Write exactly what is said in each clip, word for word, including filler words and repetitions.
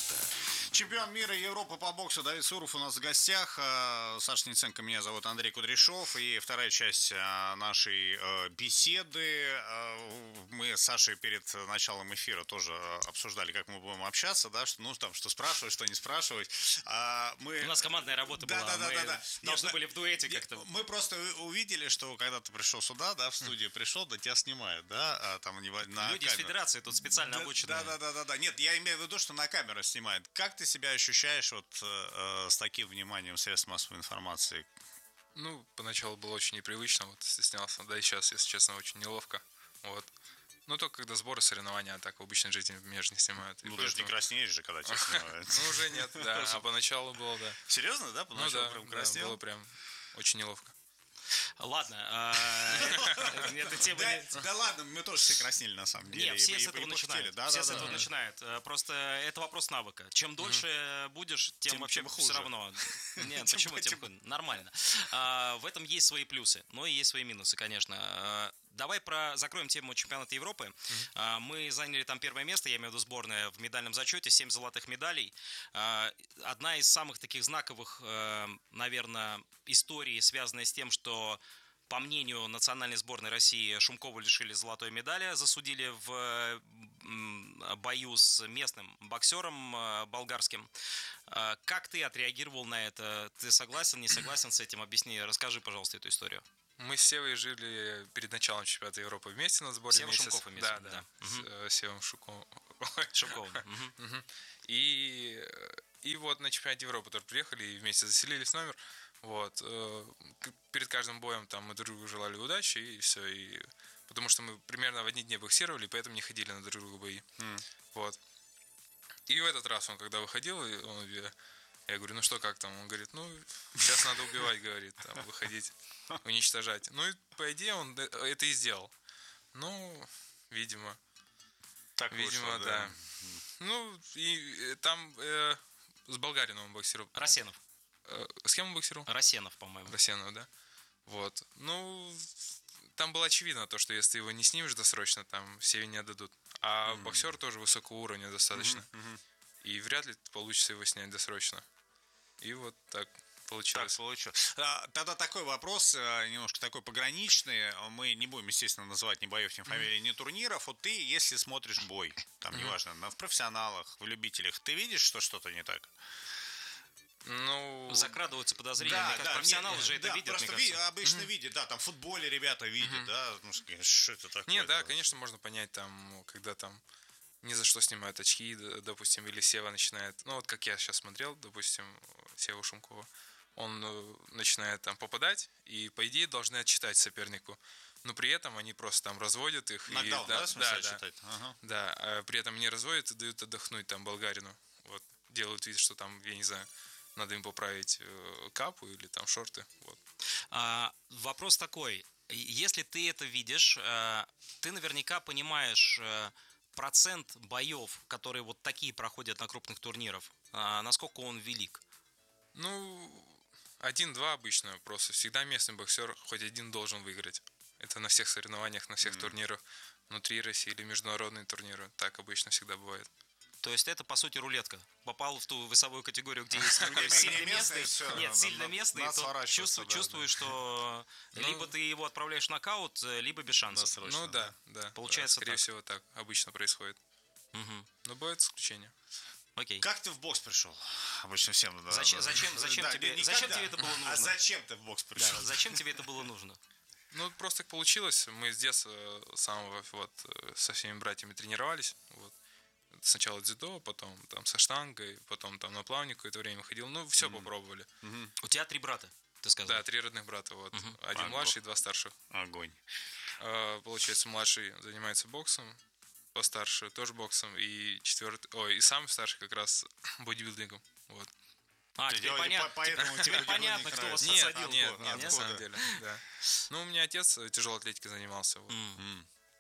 спорта. Чемпион мира и Европы по боксу Давид Суров у нас в гостях. Саша Ниценко, меня зовут Андрей Кудряшов. И вторая часть нашей беседы. Мы с Сашей перед началом эфира тоже обсуждали, как мы будем общаться, да, что, ну, там, что спрашивать, что не спрашивать. Мы... У нас командная работа да, была, да, да, мы да, да. должны Нет, были в дуэте нет, как-то. Мы просто увидели, что когда ты пришел сюда, да, в студию пришел, да, тебя снимают, да, там не на Люди из камеру. Федерации тут специально Да, обученные. да, да, да, да, да. Нет, я имею в виду, что на камеру снимают. Как ты себя ощущаешь вот э, с таким вниманием средств массовой информации? Ну, поначалу было очень непривычно, вот стеснялся, да и сейчас, если честно, очень неловко, вот. Ну, только когда сборы, соревнования, а так в обычной жизни меня же не снимают. Ну, ты же не краснеешь же, когда тебя снимают. Ну, уже нет, да, а поначалу было, да. Серьезно, да? Поначалу прям краснел? было прям очень неловко. Ладно, эта тема... Да ладно, мы тоже все краснели на самом деле. Нет, все с этого начинают. Все с этого начинают. Просто это вопрос навыка. Чем дольше будешь, тем вообще все равно. Нет, почему? Тем нормально. В этом есть свои плюсы, но и есть свои минусы, конечно. Давай про закроем тему чемпионата Европы. Mm-hmm. Мы заняли там первое место, я имею в виду сборная в медальном зачете, семь золотых медалей. Одна из самых таких знаковых, наверное, историй, связанная с тем, что, по мнению национальной сборной России, Шумкову лишили золотой медали, засудили в бою с местным боксером болгарским. Как ты отреагировал на это? Ты согласен, не согласен с этим? Объясни, расскажи, пожалуйста, эту историю. Мы с Севой жили перед началом чемпионата Европы вместе на сборе. Сева месяц. Шумков имеется. Да, да, да. Угу. С Севом Шуковым. Шумковым. Угу. И, и вот на чемпионате Европы тоже приехали и вместе заселились в номер. Вот. Перед каждым боем там мы друг другу желали удачи и все. И... Потому что мы примерно в одни дни боксировали, поэтому не ходили на друг друга бои. Mm. Вот. И в этот раз он, когда выходил, он, я говорю, ну что, как там? Он говорит, ну, сейчас надо убивать, говорит, там, выходить, уничтожать. Ну, и по идее он это и сделал. Ну, видимо. Так видимо, вышло, да. да. Ну, и там э, с болгарином он боксировал. Расенов. Э, с кем он боксировал? Расенов, по-моему. Расенов, да. Вот. Ну, там было очевидно то, что если ты его не снимешь досрочно, там Севе не отдадут. А mm-hmm. боксер тоже высокого уровня достаточно. Mm-hmm. Mm-hmm. И вряд ли получится его снять досрочно. И вот так получилось. Так получилось. Тогда такой вопрос, немножко такой пограничный. Мы не будем, естественно, называть ни боев, ни фамилий, ни турниров. Вот ты, если смотришь бой, там, mm-hmm. неважно, в профессионалах, в любителях, ты видишь, что что-то не так? Ну, закрадываются подозрения. Да, мне кажется, да, профессионалы нет, же это да, видят, просто мне ви- кажется. обычно Mm-hmm. видят, да, там в футболе ребята видят, mm-hmm. да, ну, что это такое? Нет, да, конечно, можно понять, там, когда там ни за что снимают очки, допустим, или Сева начинает, ну, вот как я сейчас смотрел, допустим, Сева Шумкова, он начинает там попадать, и, по идее, должны отчитать сопернику. Но при этом они просто там разводят их. Нокдаун, и, да, да, в смысле да, отчитать? Ага. Да, а при этом не разводят и дают отдохнуть там болгарину. Вот, делают вид, что там, я не знаю, надо им поправить э, капу или там шорты. Вот. А, вопрос такой. Если ты это видишь, э, ты наверняка понимаешь э, процент боев, которые вот такие проходят на крупных турнирах, э, насколько он велик? Ну, один-два обычно. Просто всегда местный боксер хоть один должен выиграть. Это на всех соревнованиях, на всех mm-hmm. турнирах внутри России или международные турниры. Так обычно всегда бывает. То есть это, по сути, рулетка. Попал в ту весовую категорию, где есть сильно местный, нет, сильно местный, то чувствуешь, что либо ты его отправляешь в нокаут, либо без шансов. Ну да, да. Получается скорее всего так обычно происходит. Но бывают исключения. Окей. Как ты в бокс пришел? Обычно всем. Да, зачем, да. зачем, зачем, да, тебе, зачем тебе это было нужно? А зачем ты в бокс пришел? Да, зачем тебе это было нужно? Ну, просто так получилось. Мы с детства самого вот со всеми братьями тренировались. Вот. Сначала дзюдо, потом там со штангой, потом там на плавник какое-то время ходил. Ну, все mm-hmm. попробовали. Mm-hmm. У тебя три брата, ты сказал? Да, три родных брата. Вот. Mm-hmm. Один Огонь. Младший, два старших. Огонь. А, получается, младший занимается боксом, постарше тоже боксом, и четвертый, ой, и самый старший как раз бодибилдингом. Вот. А, теперь понятно, поэтому теперь понятно, кто вас нет, посадил. Нет, нет, на самом деле, да. Ну, у меня отец тяжелой атлетикой занимался. Вот. Mm.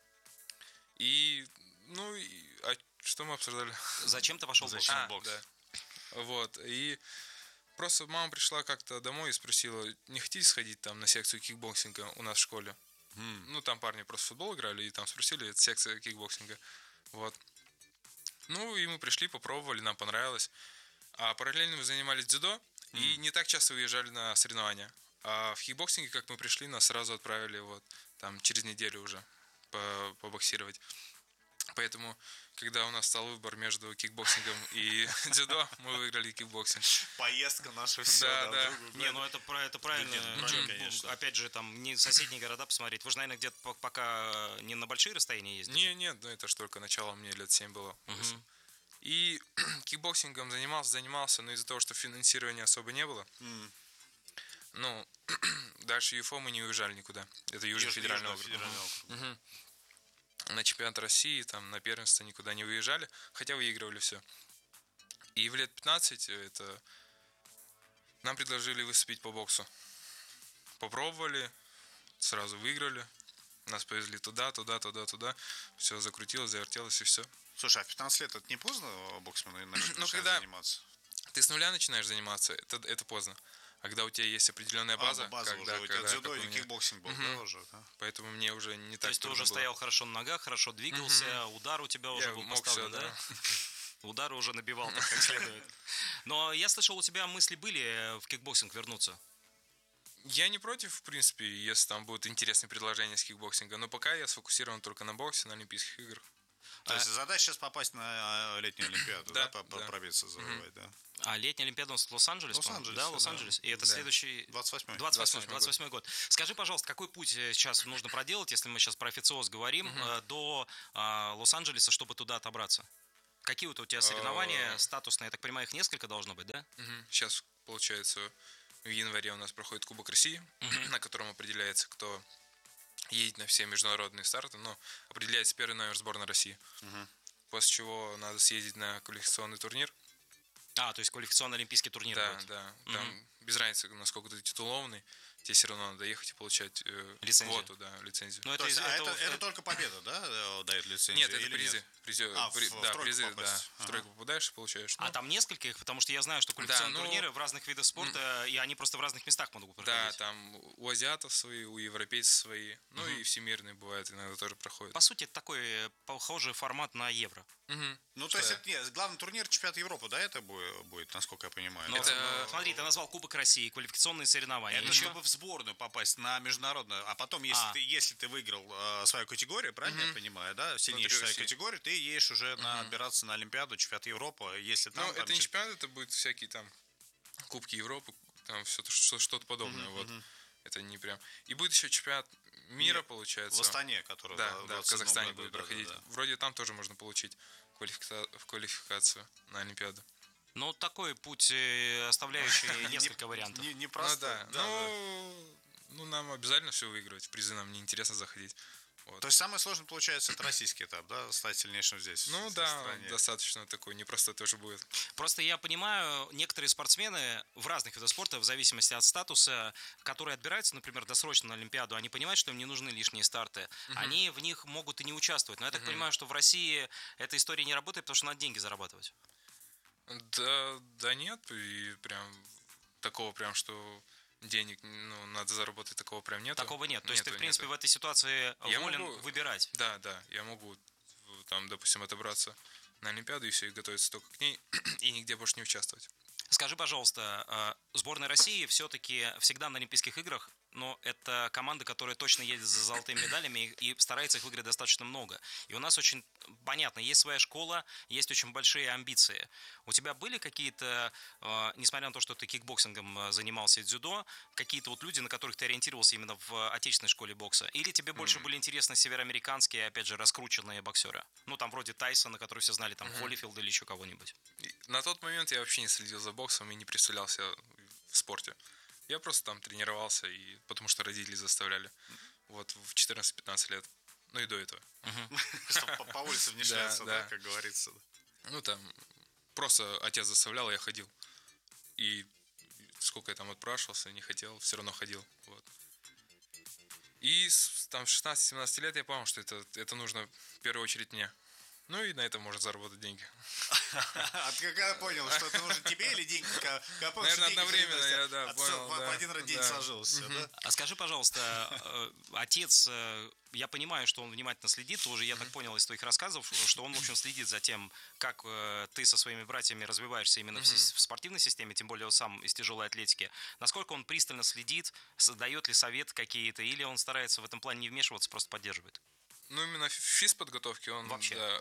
И, ну, и, а что мы обсуждали? Зачем ты пошел в бокс? А, да. Вот, и просто мама пришла как-то домой и спросила, не хотите сходить там на секцию кикбоксинга у нас в школе? Mm. Ну, там парни просто в футбол играли, и там спросили, это секция кикбоксинга. Вот. Ну, и мы пришли, попробовали, нам понравилось. А параллельно мы занимались дзюдо, mm. и не так часто выезжали на соревнования. А в кикбоксинге, как мы пришли, нас сразу отправили вот там через неделю уже побоксировать. Поэтому, когда у нас стал выбор между кикбоксингом и дзюдо, мы выиграли кикбоксинг. Поездка наша все. Да, да. Не, ну это, это правильно. Конечно. Опять же, там не соседние города посмотреть. Вы же, наверное, где-то пока не на большие расстояния ездили? Не, нет, ну это ж только начало, мне лет семь было. Угу. И кикбоксингом занимался, занимался, но из-за того, что финансирования особо не было, mm. ну, дальше ЮФО мы не уезжали никуда. Это Южный Юж, федеральный округ. Федеральный округ. Угу. На чемпионат России, там, на первенство никуда не уезжали, хотя выигрывали все. И в лет пятнадцать это нам предложили выступить по боксу. Попробовали, сразу выиграли. Нас повезли туда, туда, туда, туда. Все закрутилось, завертелось и все. Слушай, а в пятнадцать лет это не поздно боксом начать ну, когда заниматься? Ты с нуля начинаешь заниматься, это, это поздно. А когда у тебя есть определенная база, а, база когда, уже, у тебя дзюдо и кикбоксинг был, угу. да, уже, да? Поэтому мне уже не так. То есть ты уже было. стоял хорошо на ногах, хорошо двигался, угу. удар у тебя уже я был мог поставлен, все, да? да? Удары уже набивал так, как следует. Но я слышал, у тебя мысли были в кикбоксинг вернуться. Я не против, в принципе, если там будут интересные предложения с кикбоксинга, но пока я сфокусирован только на боксе, на Олимпийских играх. То есть задача сейчас попасть на летнюю Олимпиаду, да, да? Пробиться, завоевать, да? А летняя Олимпиада в Лос-Анджелес? Лос-Анджелес, да, Лос-Анджелес. И это да. следующий... двадцать восьмой. двадцать восьмой, двадцать восьмой год. Скажи, пожалуйста, какой путь сейчас нужно проделать, если мы сейчас про официоз говорим, uh-huh. до а, Лос-Анджелеса, чтобы туда отобраться? Какие вот у тебя соревнования uh-huh. статусные? Я так понимаю, их несколько должно быть, да? Uh-huh. Сейчас, получается, в январе у нас проходит Кубок России, uh-huh. на котором определяется, кто едет на все международные старты, но определяется первый номер сборной России. Uh-huh. После чего надо съездить на квалификационный турнир. А, то есть квалификационный олимпийский турнир да, будет? Да, угу. Там без разницы, насколько ты титулованный, тебе все равно надо ехать и получать э, лицензию. квоту, да, лицензию. Но это, это, а это, это, это только победа, да, дает лицензию? Нет, это или призы. Нет? Призы а, при, в, да, в призы, попасть. да. Ага. В тройку попадаешь и получаешь. А ну, там несколько их, потому что я знаю, что квалификационные да, ну, турниры в разных видах спорта, м- и они просто в разных местах могут проходить. Да, там у азиатов свои, у европейцев свои, ну угу. и всемирные бывают, иногда тоже проходят. По сути, это такой похожий формат на Евро. Угу. Ну, то есть, это, нет, главный турнир чемпионат Европы, да, это будет, насколько я понимаю? Но, это, но... Смотри, ты назвал Кубок России, квалификационные соревнования. Это чтобы в сборную попасть на международную, а потом, если, а. Ты, если ты выиграл э, свою категорию, правильно угу. я понимаю, да, сильнейшую свою категорию, ты едешь уже угу. на, отбираться на Олимпиаду, чемпионат Европы, если там... Ну, там, это не чемпионат, это будет всякие там Кубки Европы, там все что-то подобное, угу. вот. Это не прям... И будет еще чемпионат мира, Нет, получается. В Астане, который да, да, в Казахстане году, будет да, проходить. Да, да. Вроде там тоже можно получить квалифика... квалификацию на Олимпиаду. Ну, такой путь, оставляющий несколько вариантов. Не, не просто. Ну, да. Да, ну, да. ну, нам обязательно все выигрывать. В призы нам неинтересно заходить. Вот. То есть самое сложное, получается, это российский этап, да, стать сильнейшим здесь? Ну да, стране. Достаточно такой, непростой тоже будет. Просто я понимаю, некоторые спортсмены в разных видах спорта, в зависимости от статуса, которые отбираются, например, досрочно на Олимпиаду, они понимают, что им не нужны лишние старты. Угу. Они в них могут и не участвовать. Но я так угу. понимаю, что в России эта история не работает, потому что надо деньги зарабатывать. Да, да нет, и прям такого прям, что... денег, ну, надо заработать, такого прям нет. Такого нет. То нету, есть ты, в принципе, нету. в этой ситуации я волен могу, выбирать. Да, да. Я могу, там, допустим, отобраться на Олимпиаду и все, и готовиться только к ней, и нигде больше не участвовать. Скажи, пожалуйста, сборная России все-таки всегда на Олимпийских играх, но это команда, которая точно едет за золотыми медалями и старается их выиграть достаточно много. И у нас очень понятно, есть своя школа, есть очень большие амбиции. У тебя были какие-то, несмотря на то, что ты кикбоксингом занимался и дзюдо, какие-то вот люди, на которых ты ориентировался именно в отечественной школе бокса? Или тебе больше mm-hmm. были интересны североамериканские, опять же, раскрученные боксеры? Ну, там вроде Тайсона, который все знали, там, mm-hmm. Холлифилда или еще кого-нибудь. На тот момент я вообще не следил за боксом и не представлял себя в спорте. Я просто там тренировался, и потому что родители заставляли. Вот в четырнадцать-пятнадцать лет. Ну и до этого. Чтобы по улице не шляться, да, как говорится. Ну там, просто отец заставлял, я ходил. И сколько я там отпрашивался, не хотел, все равно ходил. Вот. И там в шестнадцать-семнадцать лет я понял, что это, это нужно в первую очередь мне. Ну и на этом можно заработать деньги. А ты когда понял, что это нужно тебе или деньги? Наверное, одновременно я, да, понял. В один день сложилось все, да? А скажи, пожалуйста, отец, я понимаю, что он внимательно следит, тоже я так понял из твоих рассказов, что он, в общем, следит за тем, как ты со своими братьями развиваешься именно в спортивной системе, тем более он сам из тяжелой атлетики. Насколько он пристально следит, дает ли совет какие-то, или он старается в этом плане не вмешиваться, просто поддерживает? Ну, именно в физподготовке он... Вообще? Да,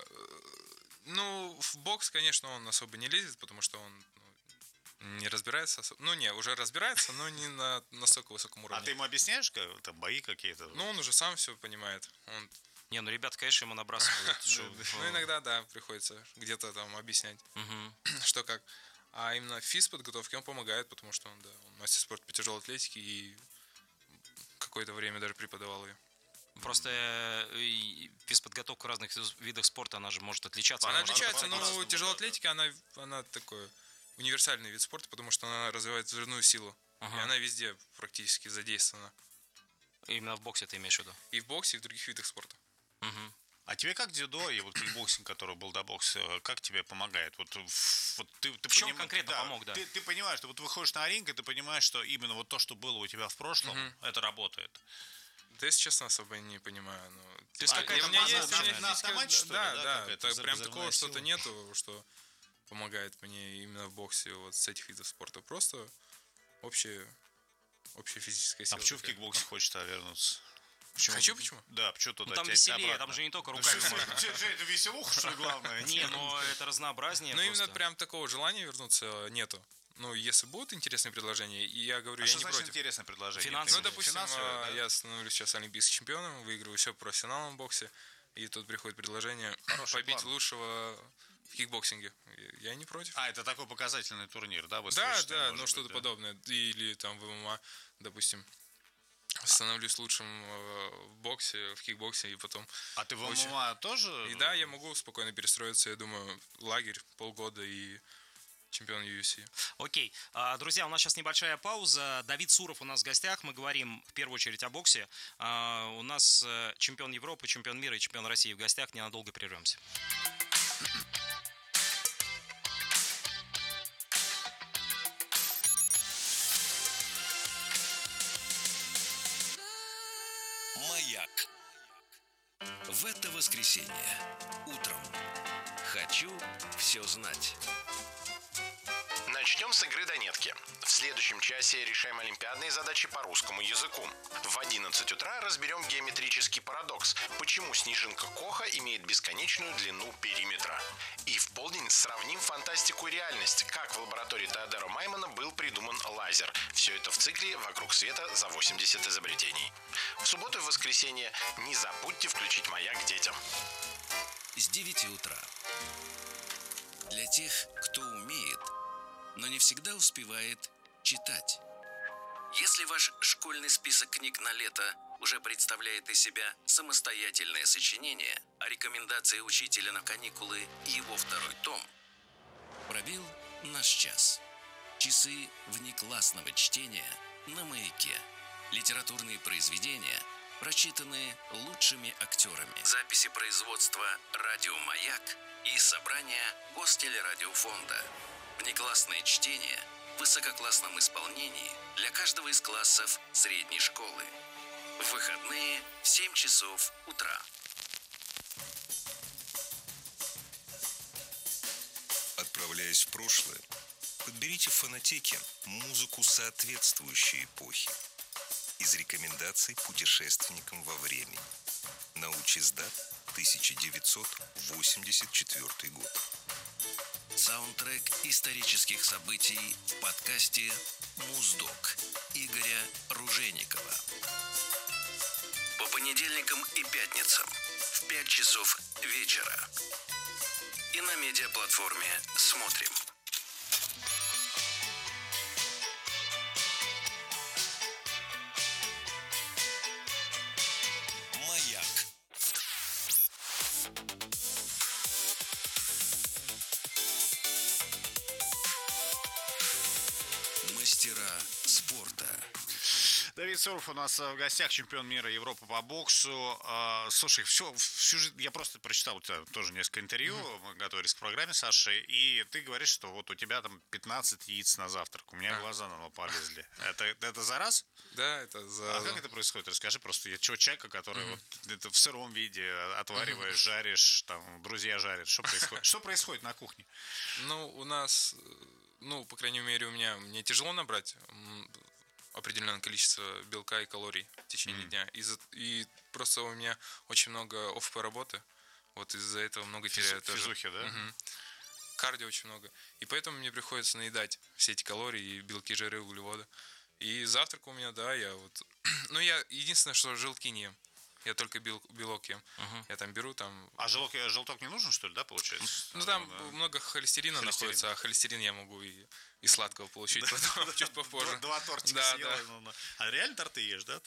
ну, в бокс, конечно, он особо не лезет, потому что он ну, не разбирается особо. Ну, не, уже разбирается, но не на настолько высоком уровне. А ты ему объясняешь, как, там, бои какие-то? Ну, он уже сам все понимает. Он... Не, ну, ребята, конечно, ему набрасывают. Ну, иногда, да, приходится где-то там объяснять, что как. А именно в физподготовке он помогает, потому что он, да, он мастер спорта по тяжелой атлетике и какое-то время даже преподавал ее. Просто физподготовка в разных видах спорта, она же может отличаться. Она, она отличается, но у тяжелой атлетики она, она такой универсальный вид спорта, потому что она развивает взрывную силу. Uh-huh. И она везде практически задействована. Именно в боксе ты имеешь в виду? И в боксе, и в других видах спорта. Uh-huh. А тебе как дзюдо и вот кикбоксинг, который был до бокса, как тебе помогает? Вот, вот ты, ты в чем поним... конкретно да, помог, да? Ты, ты понимаешь, что вот выходишь на ринг, и ты понимаешь, что именно вот то, что было у тебя в прошлом, uh-huh. это работает. Да, если честно, особо не понимаю. Но... То есть а, какая-то у меня база, есть, на, у меня на автомате, что ли, да, да, да, так, прям такого сила. Что-то нету, что помогает мне именно в боксе вот с этих видов спорта. Просто общая, общая физическая сила. А почему в кикбоксе хочется вернуться? Почему? Хочу, почему? Да, почему туда ну, там веселее, обратно. Там же не только руками. Это веселуха, что ли, главное? Не, но это разнообразнее. Ну, именно прям такого желания вернуться нету. Ну, если будут интересные предложения, и я говорю, а я что не значит против. интересное предложение? Финансовое. Ну, допустим, да? я становлюсь сейчас олимпийским чемпионом, выигрываю все профессионалом в боксе, и тут приходит предложение Хороший побить план. лучшего в кикбоксинге. Я не против. А, это такой показательный турнир, да? Да, да, ну что-то да? подобное. Или там в ММА, допустим, становлюсь лучшим в боксе, в кикбоксе, и потом... А ты в очень... ММА тоже? И да, я могу спокойно перестроиться, я думаю, лагерь, полгода и... чемпион ю эф си. Окей. Друзья, у нас сейчас небольшая пауза. Давид Суров у нас в гостях. Мы говорим в первую очередь о боксе. У нас чемпион Европы, чемпион мира и чемпион России в гостях. Ненадолго прервемся. Маяк. В это воскресенье утром. Хочу все знать. Начнем с игры до нетки. В следующем часе решаем олимпиадные задачи по русскому языку. В одиннадцать утра разберем геометрический парадокс, почему снежинка Коха имеет бесконечную длину периметра. И в полдень сравним фантастику и реальность, как в лаборатории Теодора Маймана был придуман лазер. Все это в цикле «Вокруг света за восемьдесят изобретений». В субботу и воскресенье не забудьте включить «Маяк» детям. С девяти утра. Для тех, кто умеет, но не всегда успевает читать. Если ваш школьный список книг на лето уже представляет из себя самостоятельное сочинение, а рекомендации учителя на каникулы – его второй том, пробил наш час. Часы внеклассного чтения на «Маяке». Литературные произведения, прочитанные лучшими актерами. Записи производства «Радио Маяк» и собрания Гостелерадиофонда. Внеклассное чтение в высококлассном исполнении для каждого из классов средней школы. В выходные в семь часов утра. Отправляясь в прошлое, подберите в фонотеке музыку соответствующей эпохи из рекомендаций путешественникам во времени. Научиздат, тысяча девятьсот восемьдесят четвёртый год. Саундтрек исторических событий в подкасте «Муздок» Игоря Ружейникова. По понедельникам и пятницам в пять часов вечера. И на медиаплатформе «Смотрим». Маяк. Мастера спорта. Давид Суров у нас в гостях, чемпион мира Европы по боксу. Слушай, все, всю жизнь, я просто прочитал у тебя тоже несколько интервью, mm-hmm. мы готовились к программе с Сашей, и ты говоришь, что вот у тебя там пятнадцать яиц на завтрак. У меня а. глаза на лоб полезли. Это, это за раз? Да, это за... А как это происходит? Расскажи просто. Я человека, который mm-hmm. вот это в сыром виде отвариваешь, mm-hmm. жаришь, там, друзья жарят. Что происходит? Что происходит на кухне? Ну, у нас, ну, по крайней мере, у меня, мне тяжело набрать определенное количество белка и калорий в течение mm-hmm. дня. И, и просто у меня очень много офф работы. Вот из-за этого много Физ, теряю тоже. Физухи, да? Угу. Кардио очень много. И поэтому мне приходится наедать все эти калории, и белки, жиры, углеводы. И завтрак у меня, да, я вот... Ну, я единственное, что желтки не ем. Я только бел, белок ем. Uh-huh. Я там беру там... А желток, желток не нужен, что ли, да, получается? Ну, там да. много холестерина Холестерин. находится, а холестерин я могу и, и сладкого получить потом, чуть попозже. Два тортика съел. А реально торты ешь, да?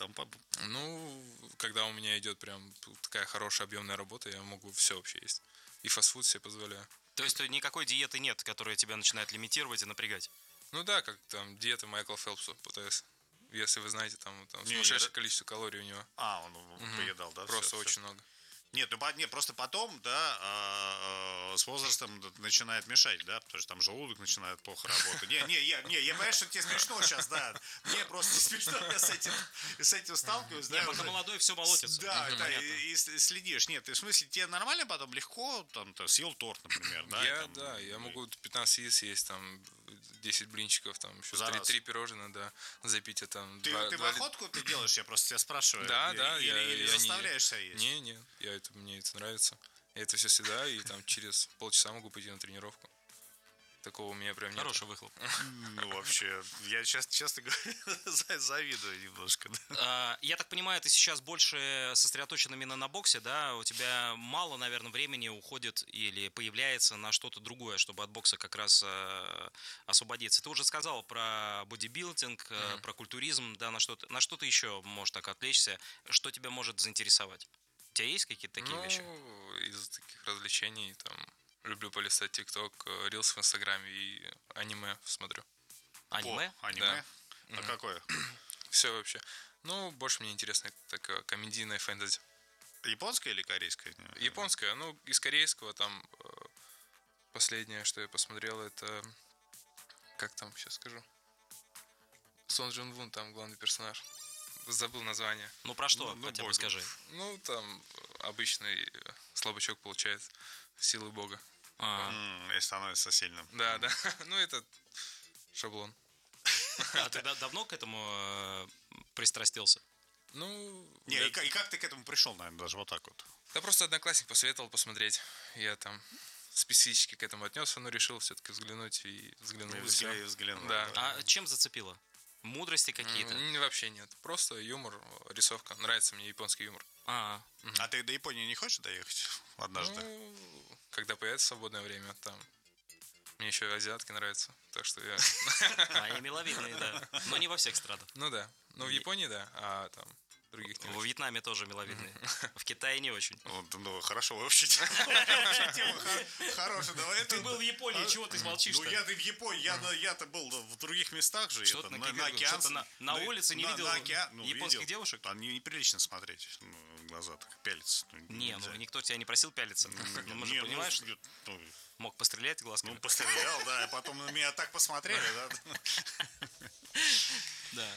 Ну, когда у меня идет прям такая хорошая объемная работа, я могу все вообще есть. И фастфуд себе позволяю. То есть никакой диеты нет, которая тебя начинает лимитировать и напрягать? Ну да, как там диета Майкла Фелпса, пытаюсь. Если вы знаете, там, там сумасшедшее количество калорий у него. А, он угу. поедал, да? Просто все, очень все. много. Нет, ну нет, просто потом, да, с возрастом начинает мешать, да, потому что там желудок начинает плохо работать. Не, не, я, не, я понимаю, что тебе смешно сейчас, да. Мне просто смешно, я с этим, с этим сталкиваюсь. Нет, пока молодой, все молотится. Да, да, и, и следишь. Нет, ты в смысле, тебе нормально потом легко, там, ты съел торт, например, да? Я, там, да, я могу пятнадцать яиц есть, там, десять блинчиков, там, еще три пирожных, да, запить это. Ты, два, ты два в охотку лит... ты делаешь, я просто тебя спрашиваю. Да, да. Или, я, или я заставляешь себя есть? Не, не, я это, мне это нравится. Я это все съедаю, и там через полчаса могу пойти на тренировку. Такого у меня прям нет. Хороший выхлоп. Ну, вообще, я, честно говоря, завидую немножко. Я так понимаю, ты сейчас больше сосредоточен именно на боксе, да? У тебя мало, наверное, времени уходит или появляется на что-то другое, чтобы от бокса как раз освободиться. Ты уже сказал про бодибилдинг, mm-hmm. про культуризм, да, на что-то, на что-то еще можешь так отвлечься, что тебя может заинтересовать? У тебя есть какие-то такие ну, вещи? Из таких развлечений, там... Люблю полистать ТикТок, рилс в Инстаграме и аниме смотрю. Аниме? О, аниме? Да. А mm-hmm. какое? Все вообще. Ну, больше мне интересно такое комедийное фэнтези. Японское или корейское? Японское. Ну, из корейского там последнее, что я посмотрел, это... Как там, сейчас скажу? Сон Джин Вун, там главный персонаж. Забыл название. Ну, про что? Ну, хотя бы скажи. Ну, там обычный слабачок получается. Силы Бога. А. И становится сильным. Да, да. Ну, это шаблон. А ты давно к этому пристрастился? Ну... Не, и как ты к этому пришел, наверное, даже вот так вот? Да просто одноклассник посоветовал посмотреть. Я там специфически к этому отнесся, но решил все-таки взглянуть и взглянул. И взглянул, взглянул. Да. А чем зацепило? Мудрости какие-то? Mm, вообще нет. Просто юмор, рисовка. Нравится мне японский юмор. А, угу. А ты до Японии не хочешь доехать однажды? Ну, когда появится свободное время, там. Мне еще азиатки нравятся, так что я... Они миловидные, да. Но не во всех странах. Ну да. Ну в Японии, да, а там... Других не Во Вьетнаме тоже миловидные. В Китае не очень. Ну, хорошо, вы вообще тема хорошая. Ты был в Японии, чего ты молчишь-то? Ну, я-то в Японии, я-то был в других местах же. Что ты на океан? На улице не видел японских девушек? Там неприлично смотреть в глаза, так пялиться. Не, ну никто тебя не просил пялиться. Ну, мы же, понимаешь, мог пострелять глазками. Ну, пострелял, да, и потом на меня так посмотрели, да? Да.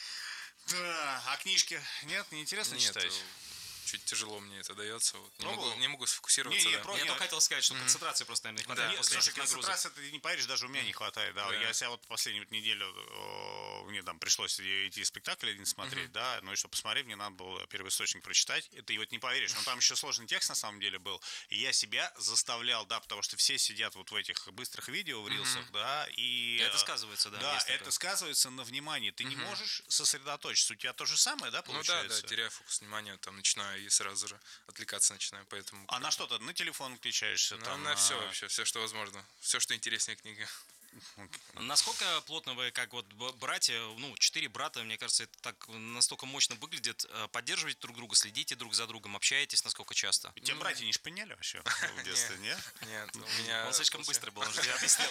Да, а книжки нет, неинтересно нет, читать? Чуть тяжело мне это дается. Вот. Не, могу, не могу сфокусироваться. Не, не, да. про... Я только хотел сказать, что mm-hmm. концентрации просто, наверное, не хватает. Да. После этих концентрации, ты не поверишь, даже у меня не хватает. Да. Да. Я себя вот последнюю вот неделю, о, мне там пришлось идти спектакль один смотреть, mm-hmm. да, ну и чтобы посмотреть, мне надо было первоисточник прочитать. И ты вот не поверишь, но там еще сложный текст на самом деле был. И я себя заставлял, да, потому что все сидят вот в этих быстрых видео, в рилсах, mm-hmm. да, и... Это сказывается, да. Да, это сказывается на внимании. Ты mm-hmm. не можешь сосредоточиться. У тебя то же самое, да, получается? Ну да, да, теряю фокус внимания, там начинаю и сразу же отвлекаться начинаю, поэтому... А на что-то? На телефон включаешься? Ну, там, на а... все вообще, все, что возможно. Все, что интереснее книги. Насколько плотно вы, как вот братья, ну, четыре брата, мне кажется, это так настолько мощно выглядит, поддерживаете друг друга, следите друг за другом, общаетесь, насколько часто? Те ну, братья не шпыняли вообще в детстве, нет? Нет, у меня... Он слишком быстрый был, он же объяснил.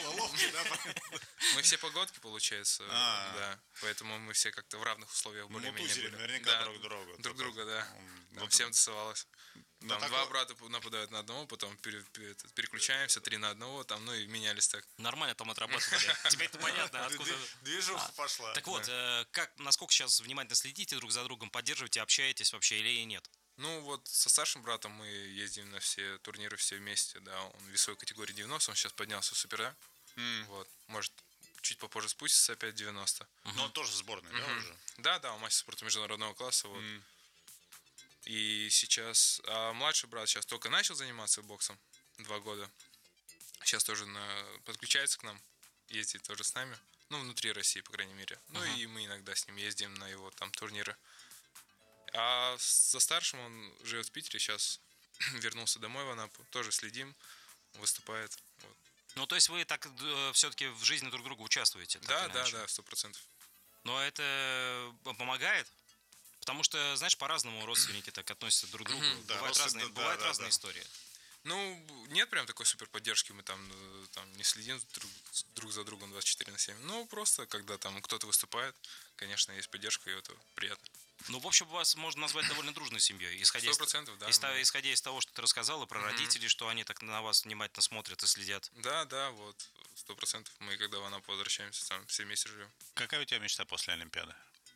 Мы все погодки, получается, да, поэтому мы все как-то в равных условиях более-менее были. Наверняка друг друга. Друг друга, да. Всем доставалось. Там два брата нападают на одного, потом переключаемся, три на одного, там, ну и менялись так. Нормально там отрабатывали. Теперь-то понятно, откуда... Движуха пошла. Так вот, как, насколько сейчас внимательно следите друг за другом, поддерживаете, общаетесь вообще или нет? Ну вот со старшим братом мы ездим на все турниры все вместе, да, он весовой категории девяносто, он сейчас поднялся в супер, mm. вот, может чуть попозже спустится опять девяносто. Uh-huh. Но он тоже в сборной, uh-huh. да, уже? Да, да, он мастер спорта международного класса, вот. Mm. И сейчас, а младший брат сейчас только начал заниматься боксом, два года, сейчас тоже на, подключается к нам, ездит тоже с нами, ну внутри России, по крайней мере, ну uh-huh. и мы иногда с ним ездим на его там турниры. А со старшим он живет в Питере, сейчас вернулся домой в Анапу, тоже следим, выступает. Вот. Ну, то есть вы так э, все-таки в жизни друг друга участвуете? Да, да, иначе. Да, сто процентов. Но это помогает? Потому что, знаешь, по-разному родственники так относятся друг к другу. Да, бывают разные, да, бывают да, разные да. истории. Ну, нет прям такой супер поддержки, мы там, там не следим друг, друг за другом двадцать четыре на семь. Ну, просто, когда там кто-то выступает, конечно, есть поддержка, и это приятно. Ну, в общем, вас можно назвать довольно дружной семьей. Исходя сто процентов, из, да. Из, да. Исходя из того, что ты рассказала про mm-hmm. родителей, что они так на вас внимательно смотрят и следят. Да, да, вот, сто процентов. Мы, когда в Анапу возвращаемся, там все вместе живем. Какая у тебя мечта после Олимпиады?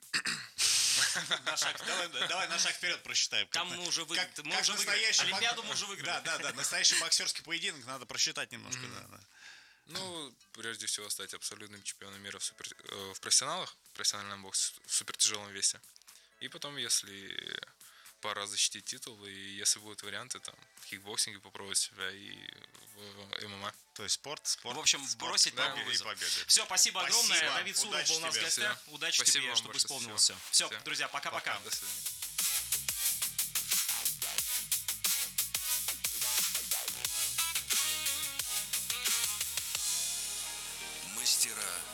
Давай на шаг вперед просчитаем. Там мы уже выиграли. Олимпиаду мы уже выиграли. Да, да, да. Настоящий боксерский поединок надо просчитать немножко. Ну, прежде всего, стать абсолютным чемпионом мира в, супер, э, в профессионалах, в профессиональном боксе, в супертяжелом весе. И потом, если пора защитить титул, и если будут варианты, там, в кикбоксинге попробовать себя и в ММА. То есть спорт, спорт. В общем, сбросить да, новый вызов. победы. Все, спасибо, спасибо огромное. Давид Суров Удачи был у нас в гостях. Все. Удачи спасибо тебе, чтобы исполнилось все. Все, все, друзья, пока-пока. Пока. До свидания. Мастера